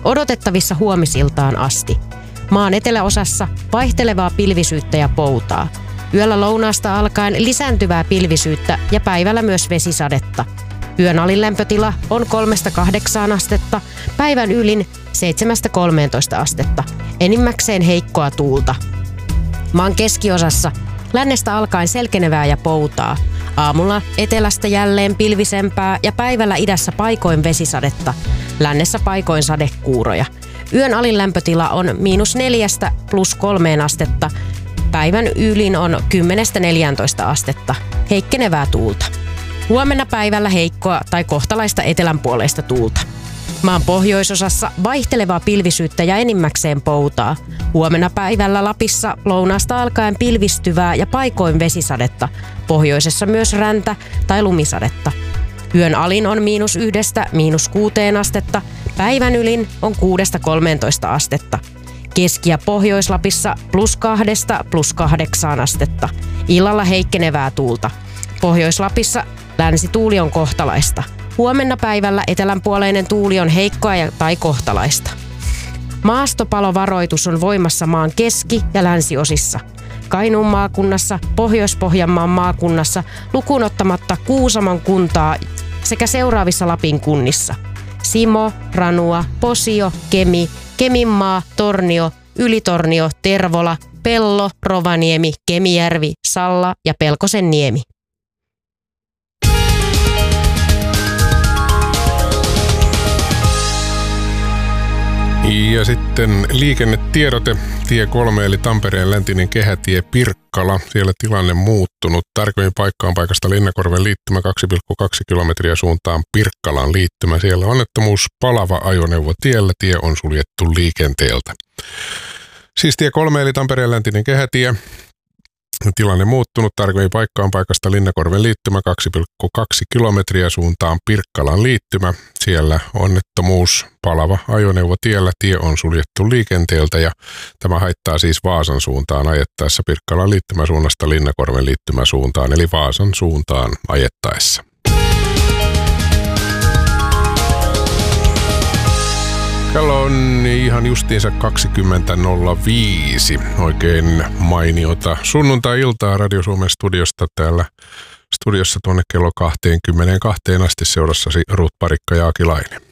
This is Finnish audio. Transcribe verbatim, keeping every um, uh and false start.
odotettavissa huomisiltaan asti. Maan eteläosassa vaihtelevaa pilvisyyttä ja poutaa. Yöllä lounaasta alkaen lisääntyvää pilvisyyttä ja päivällä myös vesisadetta. Yön alin lämpötila on kolmesta kahdeksaan astetta, päivän ylin seitsemästä kolmeentoista astetta. Enimmäkseen heikkoa tuulta. Maan keskiosassa lännestä alkaen selkenevää ja poutaa. Aamulla etelästä jälleen pilvisempää ja päivällä idässä paikoin vesisadetta. Lännessä paikoin sadekuuroja. Yön alin lämpötila on miinus neljästä plus kolmeen astetta. Päivän ylin on kymmenestä neljääntoista astetta. Heikkenevää tuulta. Huomenna päivällä heikkoa tai kohtalaista etelänpuoleista tuulta. Maan pohjoisosassa vaihtelevaa pilvisyyttä ja enimmäkseen poutaa. Huomenna päivällä Lapissa lounaasta alkaen pilvistyvää ja paikoin vesisadetta. Pohjoisessa myös räntä- tai lumisadetta. Yön alin on miinus yhdestä miinus kuuteen astetta. Päivän ylin on kuudesta kolmeentoista astetta. Keski- ja Pohjois-Lapissa plus kahdesta plus kahdeksaan astetta. Illalla heikkenevää tuulta. Pohjois-Lapissa länsituuli on kohtalaista. Huomenna päivällä etelänpuoleinen tuuli on heikkoa ja tai kohtalaista. Maastopalovaroitus on voimassa maan keski- ja länsiosissa. Kainuun maakunnassa, Pohjois-Pohjanmaan maakunnassa, lukuun ottamatta Kuusamon kuntaa sekä seuraavissa Lapin kunnissa. Simo, Ranua, Posio, Kemi, Keminmaa, Tornio, Ylitornio, Tervola, Pello, Rovaniemi, Kemijärvi, Salla ja Pelkosenniemi. Ja sitten liikennetiedote. Tie kolme eli Tampereen läntinen kehätie Pirkkala. Siellä tilanne muuttunut. Tarkoin paikkaan paikasta Linnakorven liittymä kaksi pilkku kaksi kilometriä suuntaan Pirkkalan liittymä. Siellä onnettomuus palava ajoneuvo tiellä. Tie on suljettu liikenteeltä. Siis tie kolme eli Tampereen läntinen kehätie. Tilanne muuttunut. Tarkoin paikkaan paikasta Linnakorven liittymä kaksi pilkku kaksi kilometriä suuntaan Pirkkalan liittymä. Siellä onnettomuus palava ajoneuvo tiellä. Tie on suljettu liikenteeltä ja tämä haittaa siis Vaasan suuntaan ajettaessa Pirkkalan liittymäsuunnasta Linnakorven liittymäsuuntaan eli Vaasan suuntaan ajettaessa. Kello on ihan justiinsa kaksikymmentä nolla viisi. Oikein mainiota sunnuntai-iltaa Radio Suomen studiosta täällä studiossa tuonne kello kaksikymmentäkaksi asti seurassasi Ruut Parikka ja Aki Laine.